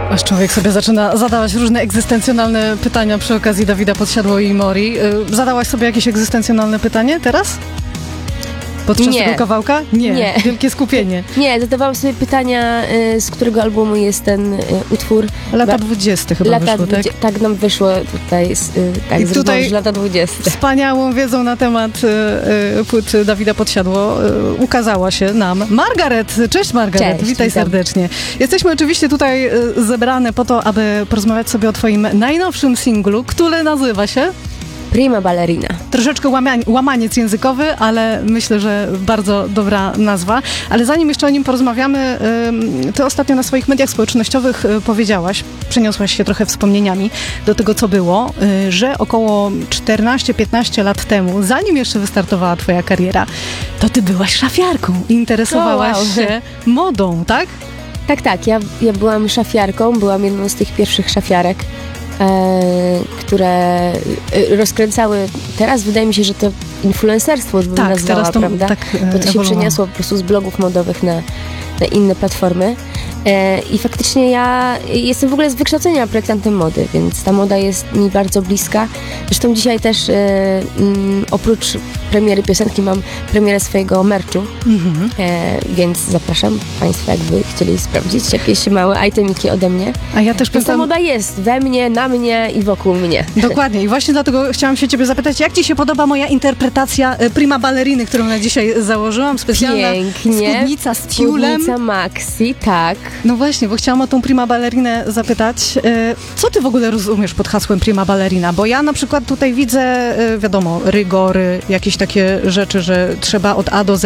Aż człowiek sobie zaczyna zadawać różne egzystencjonalne pytania przy okazji Dawida Podsiadło i Mori. Zadałaś sobie jakieś egzystencjonalne pytanie teraz? Podczas tego kawałka? Nie. Wielkie skupienie. Nie, zadawałam sobie pytania, z którego albumu jest ten utwór. Lata 20 chyba wyszło, tak? Tak nam wyszło tutaj, tak, z tutaj lata 20. Wspaniałą wiedzą na temat płyt Dawida Podsiadło ukazała się nam Margaret. Cześć Margaret, Cześć, witaj serdecznie. Jesteśmy oczywiście tutaj zebrane po to, aby porozmawiać sobie o twoim najnowszym singlu, który nazywa się... Prima Ballerina. Troszeczkę łamaniec językowy, ale myślę, że bardzo dobra nazwa. Ale zanim jeszcze o nim porozmawiamy, ty ostatnio na swoich mediach społecznościowych powiedziałaś, przeniosłaś się trochę wspomnieniami do tego, co było, że około 14-15 lat temu, zanim jeszcze wystartowała twoja kariera, to ty byłaś szafiarką i interesowałaś się modą, tak? Tak. Ja byłam szafiarką, byłam jedną z tych pierwszych szafiarek, które rozkręcały, teraz wydaje mi się, że to influencerstwo bym nazwała, teraz to, prawda? Tak, bo to się przeniosło po prostu z blogów modowych na inne platformy. I faktycznie ja jestem w ogóle z wykształcenia projektantem mody, więc ta moda jest mi bardzo bliska. Zresztą dzisiaj też oprócz premiery piosenki mam premierę swojego merchu, więc zapraszam Państwa, jakby chcieli sprawdzić jakieś małe itemiki ode mnie. A ja też ta moda jest we mnie, na mnie i wokół mnie. Dokładnie i właśnie dlatego chciałam się ciebie zapytać, jak ci się podoba moja interpretacja Prima Balleriny, którą na dzisiaj założyłam, specjalna spódnica z tiulem. Spódnica maxi, tak. No właśnie, bo chciałam o tą Prima Ballerinę zapytać. Co ty w ogóle rozumiesz pod hasłem Prima Ballerina? Bo ja na przykład tutaj widzę, wiadomo, rygory, jakieś takie rzeczy, że trzeba od A do Z